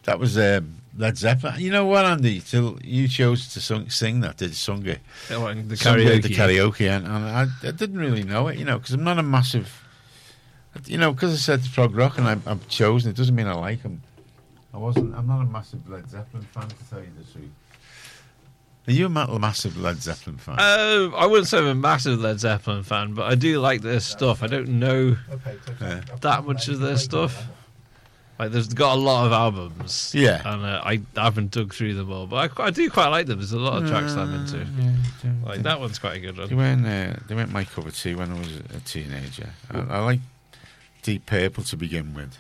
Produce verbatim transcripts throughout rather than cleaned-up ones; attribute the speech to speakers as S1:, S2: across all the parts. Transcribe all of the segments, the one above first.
S1: that was um, Led Zeppelin. You know what, Andy? Till you chose to sing, sing that, did you sung it?
S2: Oh, and the
S1: Sung
S2: karaoke.
S1: it, the karaoke, and, and I, I didn't really know it, you know, because I'm not a massive, you know, because I said it's prog rock and I, I've chosen it doesn't mean I like them. I wasn't. I'm not a massive Led Zeppelin fan, to tell you the truth. Are you a ma- massive Led Zeppelin fan?
S2: Uh, I wouldn't say I'm a massive Led Zeppelin fan, but I do like their stuff. I don't know
S1: Yeah.
S2: that much of their stuff. Like, there's got a lot of albums.
S1: Yeah.
S2: And uh, I haven't dug through them all, but I, quite- I do quite like them. There's a lot of tracks that I'm into.
S1: Yeah,
S2: Like, that one's quite a good
S1: They
S2: one.
S1: weren't. Uh, they weren't my cup of tea when I was a teenager. I, I like Deep Purple to begin with,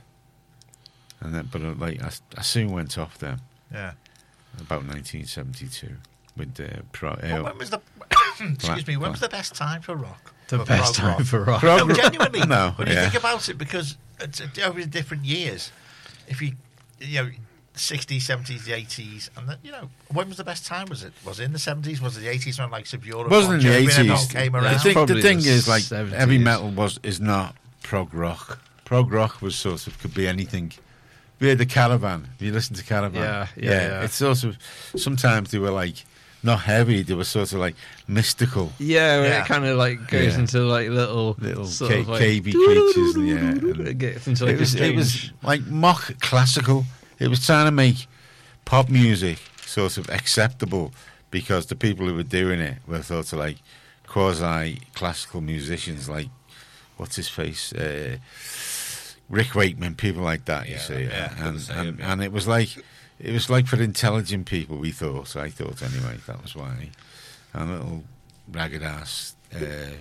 S1: and then but I, like I, I soon went off them.
S3: Yeah.
S1: About nineteen seventy-two with the uh, pro. Uh,
S3: Well, when was the excuse me? When was the best time for rock?
S2: The
S3: For
S2: best
S3: prog
S2: time
S3: rock?
S2: for rock.
S1: Prog-
S3: No, genuinely.
S1: No,
S3: when you
S1: yeah.
S3: think about it, because it's uh, over the different years, if you you know. sixties, seventies, the eighties, and the, you know, when was the best time? Was it was it in the seventies? Was it the eighties when like Subura?
S1: wasn't in the eighties.
S3: Came
S1: The
S3: around?
S1: thing, the
S2: Probably
S1: thing
S2: the
S1: is, like
S2: seventies.
S1: heavy metal was is not prog rock. Prog rock was sort of could be anything. We had the Caravan. You listen to Caravan.
S2: Yeah, yeah, yeah.
S1: It's sort of sometimes they were like not heavy. They were sort of like mystical.
S2: Yeah, where
S3: Yeah.
S2: it kind of like goes
S1: Yeah.
S2: into like little,
S1: Little
S2: sort
S1: ca-
S2: of like,
S1: cavey creatures, yeah, and-
S2: It gets into like
S1: it, was,
S2: a
S1: it was
S2: strange-
S1: like mock classical. It was trying to make pop music sort of acceptable because the people who were doing it were sort of like quasi classical musicians, like what's his face, uh, Rick Wakeman, people like that. You
S4: Yeah,
S1: see,
S4: yeah,
S1: and
S4: couldn't say
S1: and,
S4: it, yeah.
S1: and it was like it was like for intelligent people. We thought, I thought anyway. That was why. And little ragged ass. Uh,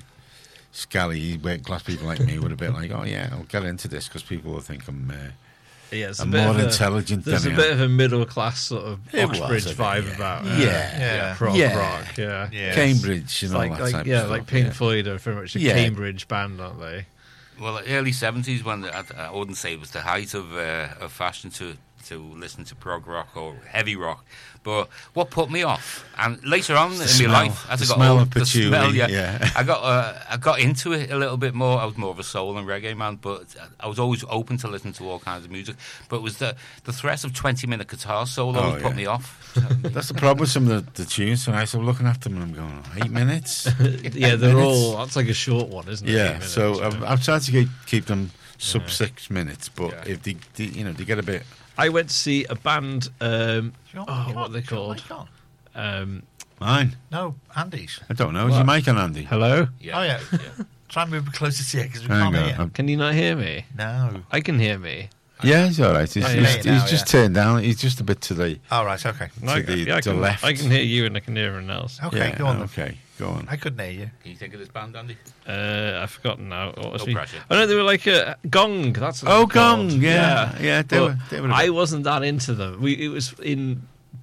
S1: Scally, working class people like me would have been like, oh yeah, I'll get into this because people will think I'm uh,
S2: yeah, it's a
S1: I'm
S2: bit
S1: more
S2: of a-
S1: intelligent
S2: There's a
S1: than I
S2: bit
S1: am.
S2: of a middle class sort of
S1: It was
S2: Oxbridge
S1: a bit,
S2: vibe
S1: yeah.
S2: about uh,
S1: Yeah.
S3: Yeah.
S2: prog
S1: Yeah.
S2: rock. Yeah,
S3: Yeah.
S1: Cambridge, you
S2: It's
S1: know,
S2: like,
S1: that
S2: like
S1: type
S2: yeah,
S1: of
S2: like
S1: stuff,
S2: Pink
S1: yeah.
S2: Floyd are very much a
S1: Yeah.
S2: Cambridge band, aren't they?
S4: Well, the early seventies, when the, I, I wouldn't say it was the height of, uh, of fashion to, to listen to prog rock or heavy rock, but what put me off, and later on in my
S1: smell.
S4: life, as
S1: The
S4: I got
S1: smell
S4: older,
S1: of
S4: the
S1: patchouli,
S4: smell, yeah,
S1: yeah.
S4: I got uh, I got into it a little bit more. I was more of a soul and reggae man, but I was always open to listen to all kinds of music. But it was the the threat of twenty minute guitar solos
S1: Oh,
S4: put
S1: yeah.
S4: me off.
S1: That's the problem with some of the, the tunes. So I started looking after them and I'm going, oh, eight minutes?
S2: Yeah, they're
S1: minutes.
S2: all. That's like a short one, isn't it? Eight
S1: yeah,
S2: minutes,
S1: so
S2: yeah.
S1: I've, I've tried to keep, keep them sub
S2: Yeah.
S1: six minutes, but
S2: Yeah.
S1: if they, they, you know, they get a bit...
S2: I went to see a band. Um,
S3: Your-
S2: oh,
S3: your-
S2: what are they
S3: your
S2: called?
S3: mic on?
S2: Um,
S1: Mine?
S3: No, Andy's.
S1: I don't know. Is
S2: What?
S1: your mic on, Andy?
S2: hello.
S4: Yeah.
S3: Oh yeah. Try and move closer to you because we
S1: Hang
S3: can't
S1: on,
S3: hear.
S1: I'm-
S2: Can you not hear me?
S3: No.
S2: I can hear me.
S1: Yeah, he's all right. He's,
S2: Oh,
S1: he's,
S2: yeah.
S1: he's
S3: Now,
S1: just
S3: yeah.
S1: turned down. He's just a bit to the,
S3: All right. Okay.
S1: to
S2: I,
S1: the,
S2: yeah, I
S1: to
S2: can,
S1: left.
S2: I can hear you and I can hear everyone else.
S3: Okay.
S1: yeah,
S3: Go on. then.
S1: okay, go on.
S3: I couldn't hear you.
S4: Can you think of this band, Andy?
S2: Uh, I've forgotten now. What was
S4: No
S2: we-
S4: pressure.
S2: I know they were like a Gong. That's what
S1: Oh,
S2: they were called.
S1: Gong, yeah. Yeah, they
S2: But
S1: were- they were a
S2: I
S1: bit-
S2: wasn't that into them. We it was in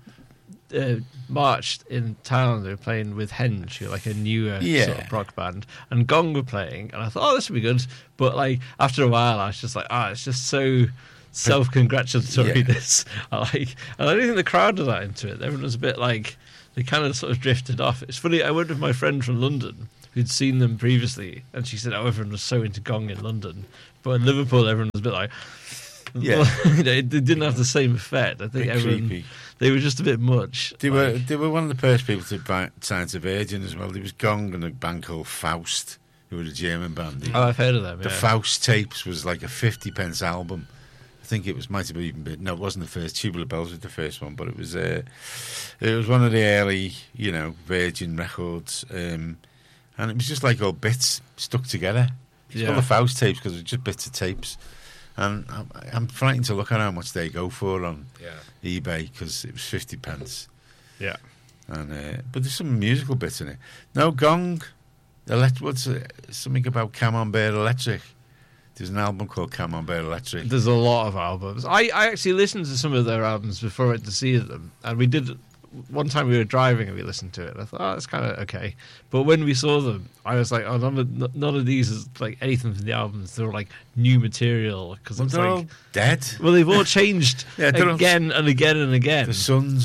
S2: uh, March in Thailand. They were playing with Henge, who are like a newer
S1: Yeah.
S2: sort of rock band, and Gong were playing, and I thought, oh, this would be good. But like after a while, I was just like, ah, it's just so self-congratulatory.
S1: Yeah.
S2: This, I like, and I don't think the crowd were that into it. Everyone was a bit like they kind of sort of drifted off. It's funny. I went with my friend from London who'd seen them previously, and she said, oh, everyone was so into Gong in London, but in Liverpool, everyone was a bit like.
S1: Yeah.
S2: you know, it, it didn't have the same effect. I think
S1: Bit
S2: everyone
S1: creepy.
S2: they were just a bit much.
S1: They
S2: like,
S1: were they were one of the first people to buy, sign to Virgin as well. There was Gong and a band called Faust, who were a German band.
S2: Oh, I've heard of them.
S1: The
S2: Yeah.
S1: Faust tapes was like a fifty pence album. I think it was might have even been no, it wasn't the first. Tubular Bells was the first one, but it was uh, it was one of the early, you know, Virgin records, um, and it was just like all bits stuck together. It's
S2: Yeah.
S1: called the Faust tapes because it was just bits of tapes. And I'm, I'm frightened to look at how much they go for on
S4: Yeah.
S1: eBay because it was fifty pence.
S2: Yeah.
S1: And uh, but there's some musical bits in it. No, Gong, elect- what's it? Something about Camembert Electric. There's an album called Camembert Electric.
S2: There's a lot of albums. I, I actually listened to some of their albums before I went to see them, and we did. One time we were driving and we listened to it. And I thought, oh, that's kind of okay. But when we saw them, I was like, oh, none of, none of these is like anything from the albums. They're like new material because
S1: Well,
S2: it's
S1: they're
S2: like,
S1: all dead.
S2: well, they've all changed
S1: Yeah, they're all-
S2: again and again and again.
S1: The sons of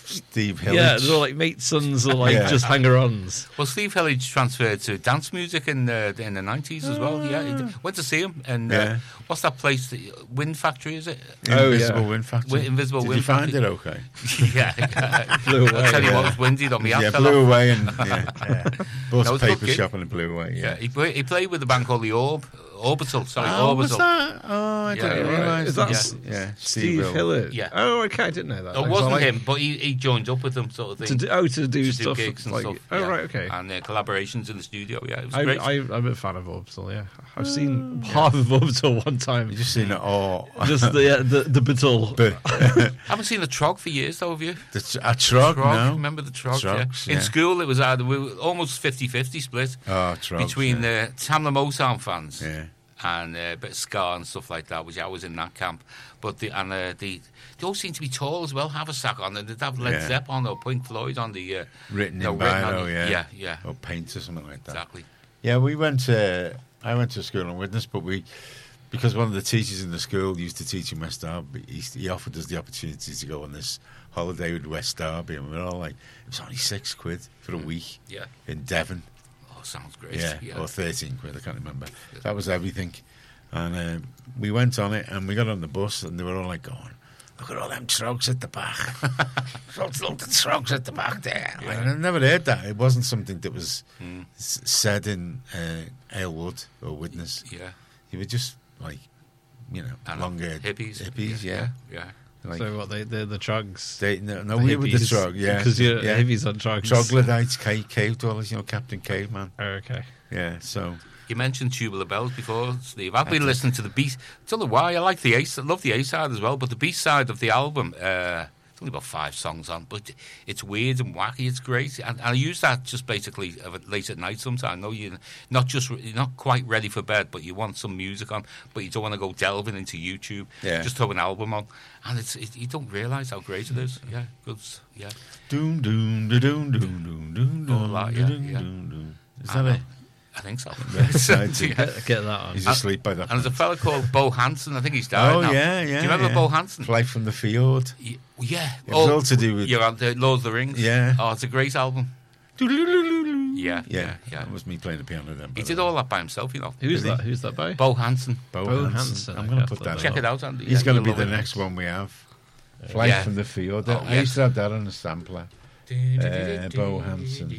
S1: Steve Hillage.
S2: Yeah, they're all like mate sons or like
S1: Yeah.
S2: just hanger-ons.
S4: Well, Steve Hillage transferred to dance music in the in the nineties as well. Yeah, he did. Went to see him, and uh,
S1: Yeah.
S4: what's that place? The Wind Factory, is it?
S2: Oh,
S1: Invisible
S2: yeah.
S1: Wind Factory.
S4: Wi- Invisible
S1: Did
S4: Wind
S1: you find
S4: Factory.
S1: it okay?
S4: yeah, yeah.
S2: Blew away.
S4: I'll tell you
S1: yeah.
S4: what, it was windy on me.
S1: Yeah, blew away and yeah, yeah. bought
S4: That
S1: a
S4: was a good
S1: paper
S4: gig.
S1: shop and it blew away.
S4: Yeah,
S1: Yeah.
S4: he, play, he played with the band called the Orb, Orbital. Sorry,
S1: Oh, was
S4: Orbital.
S1: that? Oh, I
S4: Yeah,
S1: didn't
S4: right.
S1: realise.
S2: Is that
S1: that.
S2: S-
S1: Yeah,
S2: Steve
S1: Hill.
S2: Hillard?
S4: Yeah.
S2: Oh, okay, I didn't know that.
S4: No, it
S2: Because I
S4: wasn't
S2: like-
S4: him, but he, he joined up with them, sort of thing.
S2: To do, oh, to do
S4: to
S2: stuff.
S4: do gigs and
S2: like,
S4: stuff.
S2: Oh,
S4: yeah.
S2: right, okay.
S4: And uh, collaborations in the studio. Yeah, it was
S2: I,
S4: great.
S2: I, I'm a fan of Orbital, yeah. I've seen half of Orbital one time.
S1: You just seen it all.
S2: Just the, uh, the, the Bitul.
S1: But
S4: I haven't seen the Trog for years, though, have you?
S1: the tr- a trog,
S4: Trog,
S1: no.
S4: remember the Trog?
S1: Trogs,
S4: yeah. In
S1: yeah.
S4: school, it was either we were almost fifty-fifty split
S1: Oh, trogs.
S4: between
S1: yeah.
S4: the Tamla Motown fans
S1: yeah.
S4: and uh, a bit of ska and stuff like that, which I was in that camp. But the and uh, the they all seem to be tall as well. Haversack on, and they'd have Led
S1: Yeah.
S4: Zepp on or Pink Floyd on the uh,
S1: Written
S4: no,
S1: in
S4: written on
S1: Biro,
S4: the-
S1: yeah.
S4: yeah, yeah,
S1: Or paint or something like that.
S4: exactly.
S1: Yeah, we went to, I went to school in Widnes, but we, because one of the teachers in the school used to teach in West Derby, he, he offered us the opportunity to go on this holiday with West Derby, and we were all like, it was only six quid for a week
S4: Yeah.
S1: in Devon.
S4: Oh, sounds great.
S1: Yeah,
S4: Yeah,
S1: or thirteen quid, I can't remember. That was everything. And um, we went on it, and we got on the bus, and they were all like going, look at all them trogs at the back. Look at the trogs at the back there. Like, I never heard that. It wasn't something that was
S4: Mm.
S1: s- said in uh, Aylwood or Widnes.
S4: yeah.
S1: You were just like, you know,
S4: I know.
S1: long-haired
S4: hippies,
S1: Hippies, yeah.
S4: yeah.
S1: Like,
S2: So what, they, they're the Trogs?
S1: they, no, no
S2: The
S1: we were the
S2: hippies.
S1: trog, yeah.
S2: Because you're
S1: yeah.
S2: hippies on Trogs.
S1: Troglodytes, cave, cave dwellers, you know, Captain Caveman.
S2: Oh, okay.
S1: Yeah, so...
S4: You mentioned Tubular Bells before, Steve. I've
S1: I
S4: been
S1: did.
S4: listening to the B. Don't know why. I like the A. I love the A side as well, but the B side of the album. Uh, it's only about five songs on, but it's weird and wacky. It's great, and, and I use that just basically late at night. Sometimes I know you're not just you're not quite ready for bed, but you want some music on, but you don't want to go delving into YouTube.
S1: Yeah.
S4: Just throw an album on, and it's it, you don't realise how great it is. Yeah, good. Yeah.
S1: Doom, doom, da doom, doom, doom, doom,
S4: All
S1: doom,
S4: that,
S1: da
S4: yeah,
S1: doom,
S4: yeah.
S1: doom, doom. Is
S4: I
S1: that
S4: know.
S1: it?
S4: I think so.
S1: Right, so-
S4: Yeah.
S2: Get, get that on.
S1: He's asleep by that
S4: And there's a
S1: point.
S4: fella called Bo Hansen. I think he's died
S1: Oh,
S4: now.
S1: yeah, yeah.
S4: Do you remember
S1: yeah.
S4: Bo Hansen?
S1: Flight from the Fjord.
S4: Y- Yeah.
S1: It was all to do with-
S4: You're on the Lord of the Rings.
S1: Yeah.
S4: Oh, it's a great album.
S1: Yeah,
S4: Yeah,
S1: yeah,
S4: yeah, yeah.
S1: That was me playing the piano then. by
S4: He
S1: the
S4: did
S1: way.
S4: all that by himself, you know.
S2: Who's
S1: Really?
S2: that? Who's that by?
S4: Bo Hansen.
S1: Bo,
S2: Bo
S1: Hansen.
S2: Hansen,
S1: I'm
S2: I
S1: going to
S2: guess
S1: put
S2: that
S1: that
S2: is.
S4: Check
S1: on.
S4: it out, Andy.
S1: He's
S4: Yeah,
S1: going to
S4: you'll
S1: be
S4: love
S1: the
S4: it.
S1: next one we have. Flight
S4: Yeah.
S1: from the Fjord.
S4: Oh,
S1: I used
S4: yes.
S1: to have that on a sampler. Uh, Bo Hansen.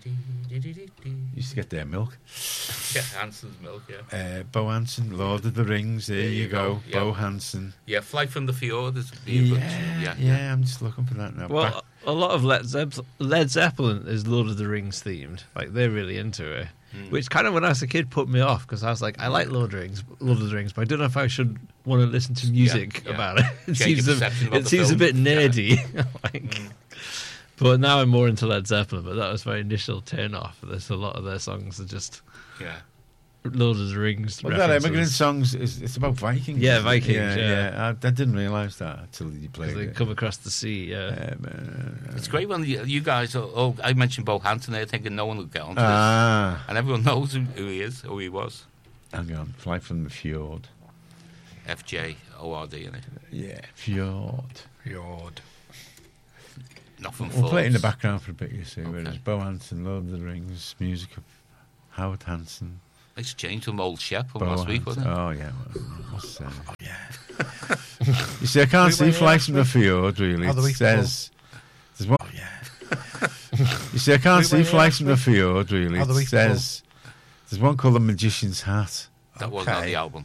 S1: Used to get their milk.
S4: Yeah, Hansen's milk, yeah.
S1: Uh, Bo Hansen, Lord of the Rings. There,
S4: There
S1: you
S4: you
S1: go.
S4: go, yeah.
S1: Bo Hansen.
S4: Yeah, Flight from the Fjord is
S1: Yeah,
S4: yeah,
S1: yeah,
S4: yeah, yeah.
S1: I'm just looking for that now.
S2: Well,
S1: Back-
S2: a lot of Led, Zepp- Led Zeppelin is Lord of the Rings themed. Like, they're really into it.
S1: Hmm.
S2: Which kind of, when I was a kid, put me off because I was like, I like Lord of the Rings, Lord of the Rings, but I don't know if I should want to listen to music
S4: yeah.
S2: about it. It
S4: Change
S2: seems
S4: your
S2: a,
S4: perception about
S2: it
S4: the
S2: seems a
S4: film.
S2: bit
S4: Yeah.
S2: nerdy. like, But now I'm more into Led Zeppelin. But that was my initial turn off. There's a lot of their songs are just
S4: yeah.
S2: Lord of the Rings.
S1: Well, that
S2: references.
S1: immigrant songs is it's about Vikings.
S2: Yeah,
S1: isn't it?
S2: Vikings,
S1: Yeah,
S2: yeah.
S1: I, I didn't realise that until you
S2: 'Cause
S1: played
S2: they
S1: it.
S2: come across the sea. Yeah.
S1: Um, uh,
S4: It's great when you, you guys, are, oh, I mentioned Bo Hansen there thinking no one would get onto this.
S1: ah,
S4: And everyone knows who, who he is, who he was.
S1: hang on, Flight from the Fjord.
S4: F J O R D, innit?
S1: Yeah, Fjord.
S3: Fjord.
S4: Nothing
S1: We'll play it in the
S4: falls.
S1: background for a bit. You see, where
S4: Okay.
S1: it's Bo Hansen, Lord of the Rings, music of Howard Hansen.
S4: It's changed from Old Shep from
S1: Bo
S4: last week,
S1: Hansen.
S4: wasn't it?
S1: Oh yeah. Well, what's, uh, oh yeah. You see, I can't
S3: We
S1: see
S3: went here
S1: Flight
S3: last
S1: from the
S3: week.
S1: Fjord really.
S3: Oh, the
S1: It
S3: week
S1: says there's one.
S3: Oh, yeah.
S1: You see, I can't
S3: We
S1: see
S3: went here
S1: Flight
S3: last
S1: from the
S3: week.
S1: Fjord really.
S3: Oh, the
S1: It
S3: week before.
S1: says there's one called The Magician's Hat.
S4: That wasn't on
S3: Okay.
S4: the album.